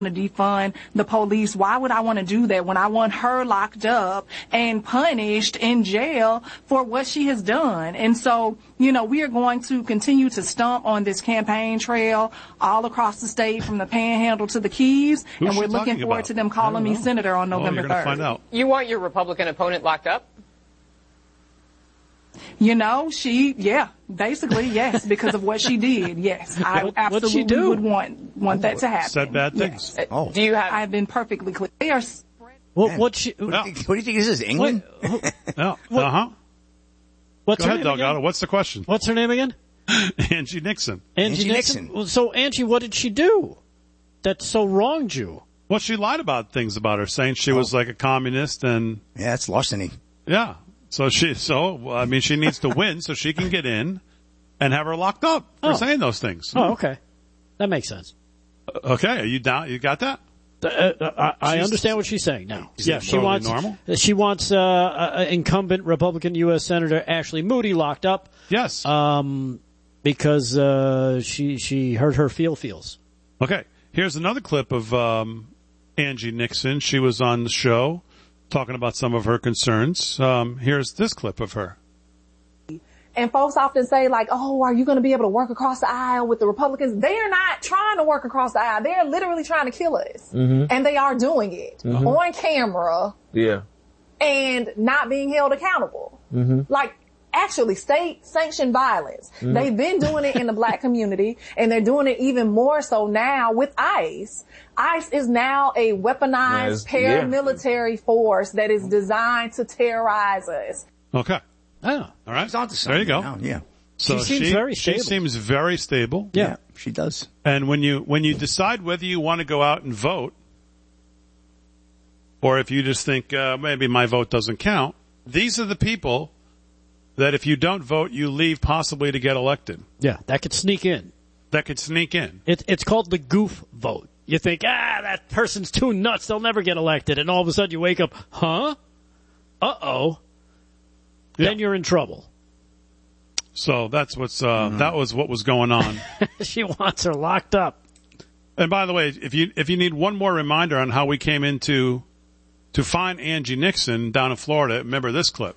to defund the police. Why would I want to do that when I want her locked up and punished in jail for what she has done? And so, we are going to continue to stomp on this campaign trail all across the state from the Panhandle to the Keys. And we're looking forward to them calling me senator on November 3rd. You're going to find out. You want your Republican opponent locked up? Basically, yes, because of what she did. Yes, I absolutely would want that to happen. Said bad things. Yes. Oh. Do you have? I've been perfectly clear. They are. What do you think this is, England? Go ahead, Delgado. What's the question? What's her name again? Angie Nixon. Angie Nixon. So, Angie, what did she do that so wronged you? Well, she lied about things about her, saying she was like a communist and. Yeah, it's larceny. Yeah. So she needs to win so she can get in and have her locked up for saying those things. Oh, okay. That makes sense. Okay. Are you down? You got that? I understand what she's saying now. Yeah, she wants normal? She wants incumbent Republican U.S. Senator Ashley Moody locked up. Yes. Because she hurt her feels. Okay. Here's another clip of Angie Nixon. She was on the show talking about some of her concerns. Here's this clip of her. And folks often say, like, oh, are you going to be able to work across the aisle with the Republicans? They are not trying to work across the aisle. They are literally trying to kill us. Mm-hmm. And they are doing it on camera. Yeah. And not being held accountable. Mm-hmm. Like, actually, state-sanctioned violence. Mm-hmm. They've been doing it in the black community, and they're doing it even more so now with ICE. ICE is now a weaponized paramilitary force that is designed to terrorize us. Okay. Oh. All right. There you go. Now, yeah. So she seems very stable. She seems very stable. Yeah, she does. And when you decide whether you want to go out and vote, or if you just think maybe my vote doesn't count, these are the people that if you don't vote, you leave possibly to get elected. Yeah, that could sneak in. It's called the goof vote. You think, that person's too nuts, they'll never get elected. And all of a sudden you wake up, huh? Uh-oh. Yeah. Then you're in trouble. So that's that was what was going on. She wants her locked up. And by the way, if you need one more reminder on how we came into to find Angie Nixon down in Florida, remember this clip.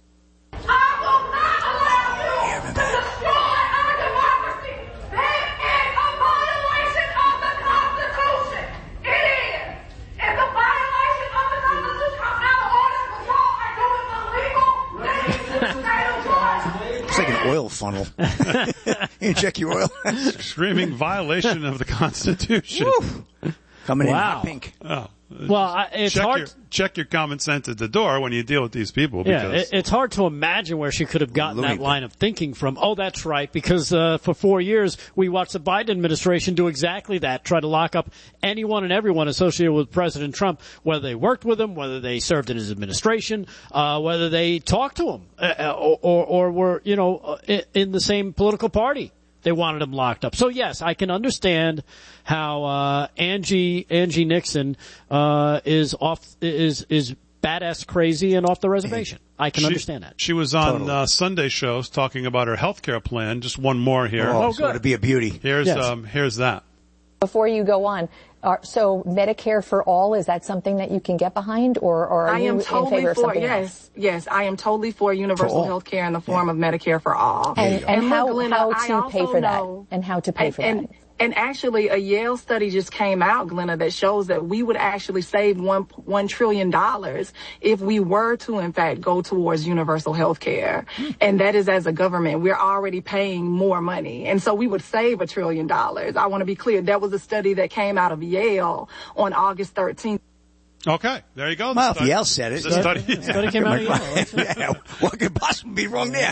Oil funnel. You check your oil. Screaming violation of the Constitution. Coming in hot pink. Oh. Well, it's hard. Check your common sense at the door when you deal with these people. Because it's hard to imagine where she could have gotten that line of thinking from. Oh, that's right, because for 4 years we watched the Biden administration do exactly that, try to lock up anyone and everyone associated with President Trump, whether they worked with him, whether they served in his administration, whether they talked to him, or were, in the same political party. They wanted him locked up. So yes, I can understand how Angie Nixon is badass crazy and off the reservation. I can understand that. She was on Sunday shows talking about her health care plan. Just one more here. Oh, good. To be a beauty. Here's that. Before you go on, so Medicare for all, is that something that you can get behind, or are you in favor of something else? Yes, I am totally for universal health care in the form of Medicare for all. And how to pay for that? And how to pay for that? And actually, a Yale study just came out, Glenna, that shows that we would actually save $1 trillion if we were to, in fact, go towards universal health care. And that is, as a government, we're already paying more money. And so we would save $1 trillion. I want to be clear. That was a study that came out of Yale on August 13th. Okay, there you go. Well, if Yale said it. The study came out of Yale. Yeah, what could possibly be wrong there?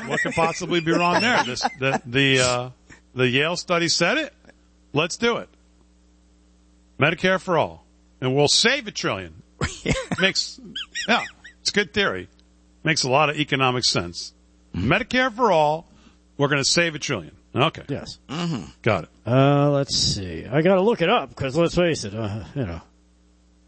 The Yale study said it. Let's do it. Medicare for all. And we'll save $1 trillion. It's good theory. Makes a lot of economic sense. Medicare for all, we're going to save $1 trillion. Okay. Yes. Mm-hmm. Got it. Let's see. I got to look it up because let's face it,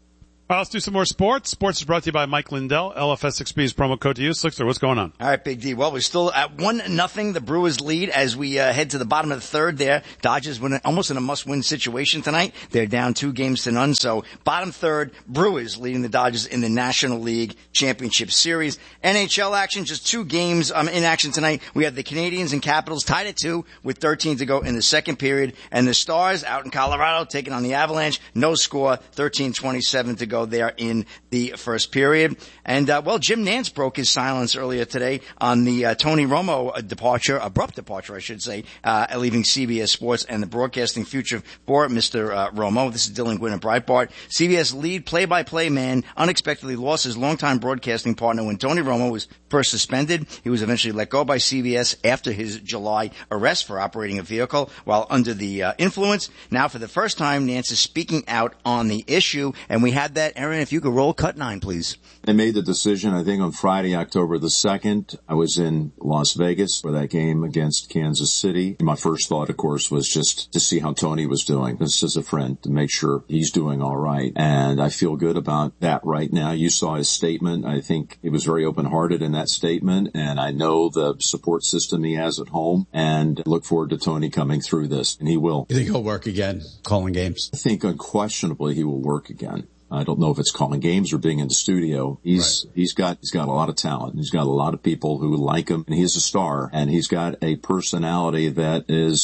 All right, let's do some more sports. Sports is brought to you by Mike Lindell, LFS6B's promo code to use. Slickster, what's going on? All right, Big D. Well, we're still at 1-0. The Brewers lead as we head to the bottom of the third there. Dodgers almost in a must-win situation tonight. They're down 2-0. So bottom third, Brewers leading the Dodgers in the National League Championship Series. NHL action, just 2 games in action tonight. We have the Canadiens and Capitals tied at 2 with 13 to go in the second period. And the Stars out in Colorado taking on the Avalanche. No score, 13:27 to go there in the first period. And, Jim Nantz broke his silence earlier today on the Tony Romo abrupt departure, I should say, leaving CBS Sports and the broadcasting future for Mr. Romo. This is Dylan Gwynn of Breitbart. CBS lead play-by-play man unexpectedly lost his longtime broadcasting partner when Tony Romo was first suspended. He was eventually let go by CBS after his July arrest for operating a vehicle while under the influence. Now, for the first time, Nantz is speaking out on the issue, and we had that. Aaron, if you could roll cut 9, please. I made the decision, I think, on Friday, October the 2nd. I was in Las Vegas for that game against Kansas City. My first thought, of course, was just to see how Tony was doing. This is a friend, to make sure he's doing all right. And I feel good about that right now. You saw his statement. I think he was very open-hearted in that statement. And I know the support system he has at home. And look forward to Tony coming through this. And he will. You think he'll work again, calling games? I think unquestionably he will work again. I don't know if it's calling games or being in the studio. He's got a lot of talent. He's got a lot of people who like him, and he's a star, and he's got a personality that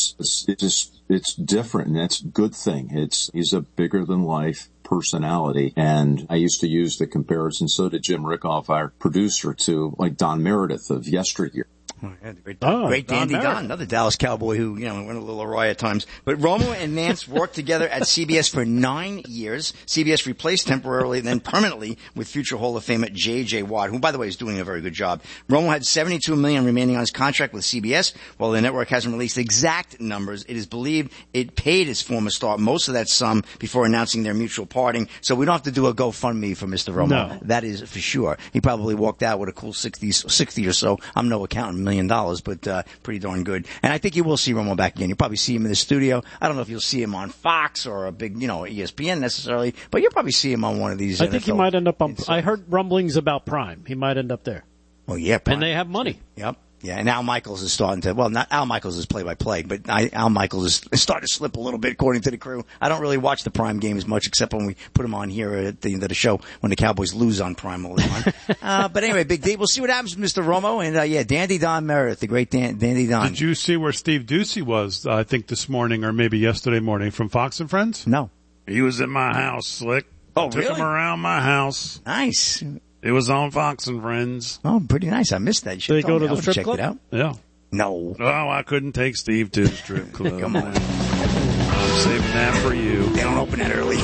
it's different, and that's a good thing. He's a bigger than life personality. And I used to use the comparison, so did Jim Rickoff, our producer, to like Don Meredith of yesteryear. Great Dandy Don, another Dallas Cowboy who, went a little awry at times. But Romo and Nantz worked together at CBS for 9 years. CBS replaced temporarily and then permanently with future Hall of Famer J.J. Watt, who, by the way, is doing a very good job. Romo had $72 million remaining on his contract with CBS. While the network hasn't released exact numbers, it is believed it paid his former star most of that sum before announcing their mutual parting. So we don't have to do a GoFundMe for Mr. Romo. No. That is for sure. He probably walked out with a cool 60 or so. I'm no accountant. $1 million, but pretty darn good. And I think you will see Romo back again. You'll probably see him in the studio. I don't know if you'll see him on Fox or a big, ESPN necessarily, but you'll probably see him on one of these. I think he might end up on. I heard rumblings about Prime. He might end up there. Oh yeah, Prime. And they have money. Yep. Yeah, and Al Michaels is starting to, not Al Michaels is play-by-play, but Al Michaels is starting to slip a little bit according to the crew. I don't really watch the Prime games much except when we put them on here at the end of the show when the Cowboys lose on Prime all the time. But anyway, Big D, we'll see what happens with Mr. Romo and, Dandy Don Meredith, the great Dandy Don. Did you see where Steve Ducey was, I think this morning or maybe yesterday morning from Fox and Friends? No. He was in my house, Slick. Oh, Took him around my house. Nice. It was on Fox and Friends. Oh, pretty nice. I missed that. Did they go to the strip club? Check it out. Yeah. No. Oh, I couldn't take Steve to the strip club. Come on. I'm saving that for you. They don't open that early.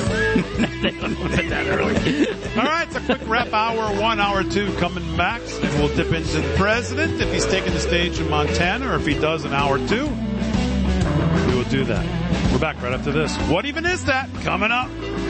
All right, it's a quick wrap. Hour 1, hour 2 coming back. And we'll dip into the president if he's taking the stage in Montana, or if he does in hour 2. We will do that. We're back right after this. What even is that? Coming up.